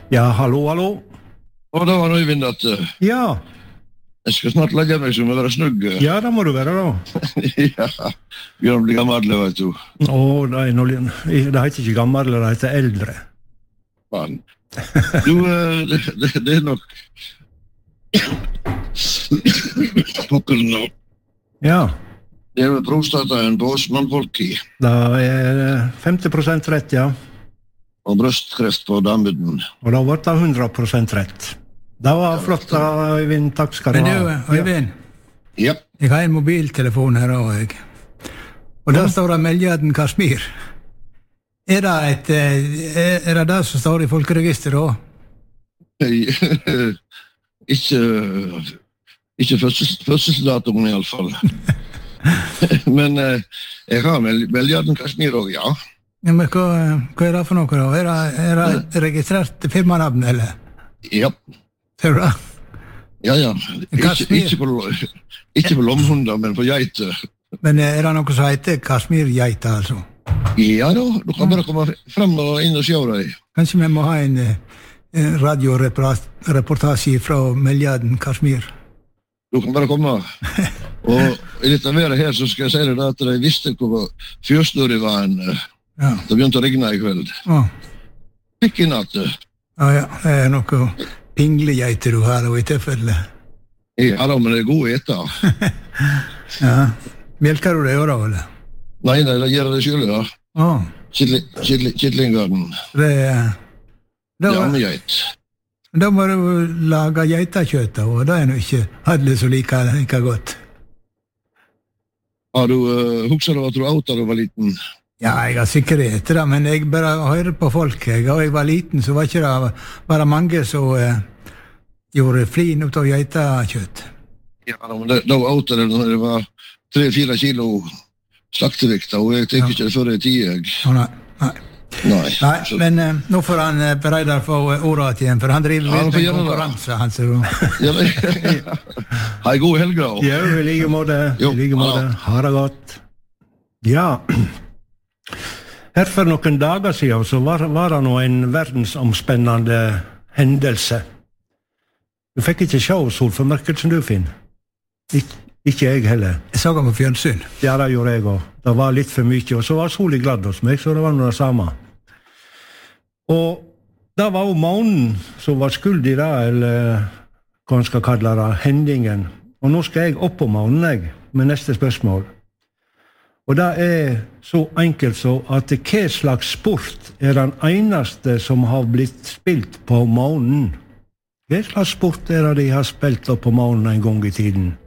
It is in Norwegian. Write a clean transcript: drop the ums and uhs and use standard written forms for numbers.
Ja, hallo. Og da var Øyvind at Ja. Jeg skal snart legge meg som å være snugg. Ja, det må du være da. Ja, Bjørn blir gammel, vet du. Det heter ikke gammel, det heter eldre. Faen. Du, det nok Pokkelen nå. Ja. Det prostataen på oss mannfolki. Det 50% rett, ja. Og brøstkreft på dammen. Og da ble det 100% rett. Det var flott, Øyvind. Takk skal du ha. Men du, Øyvind, Ja. jeg har en mobiltelefon her også, og der står det Meljaden Kashmir. Er det det som står i folkeregisteret også? Ikke fødselsdatoen i alle fall. Men jeg har Meljaden Kashmir også, ja. Ja, men hva det for noe da? Er det registrert firmanavn, eller? Ja. Ser du det? Ja. Ikke på lomhunder, men på geiter. Men er det noe som heter Kashmir-geiter, altså? Ja da, du kan bare komme frem og inn og se deg. Kanskje vi må ha en radioreportasje fra Meljaden Kashmir? Du kan bare komme. Og i dette været her så skal jeg si deg at jeg visste hvor fjøsnøret var det begynte å regne i kveld. Ikke i natt. Ja, det er noe pinglegeiter du har i tilfelle. Ja da, men det er god etter. Ja. Melker du det da, eller? Nei, det gjør det selv, ja. Kittlinggarden. Det Jammegeit. Da må du lage geitakjøtt, og det er nå ikke alle som liker godt. Har du hukset av at du åt da du var liten? Ja, jeg har sikkert etter det, men jeg bare hører på folk. Da jeg var liten, så var ikke det bare mange som gjorde flin ut av geitakjøtt. Ja, men da åt det når det var 3-4 kilo slaktevikta, og jeg tenker ikke det før jeg 10. Nei, men nå får han Reidar få ordet igjen, for han driver litt med konkurranse, han ser du. Ha en god helg da. Ja, i like måte. Ha det godt. Ja. Her for noen dager siden så var det nå en verdensomspennende hendelse. Du fikk ikke se solformørkelsen du, Finn. Ikke jeg heller. Jeg så han på fjernsyn. Ja, det gjorde jeg også. Det var litt for mye, og så var solen glad hos meg, så det var noe det samme. Og det var jo månen som var skuld i det, eller hva man skal kalle det, hendingen. Og nå skal jeg opp på månen, jeg, med neste spørsmål. Og det er så enkelt så at hva slags sport er den eneste som har blitt spilt på månen? Hva slags sport er det de har spilt opp på månen en gang i tiden?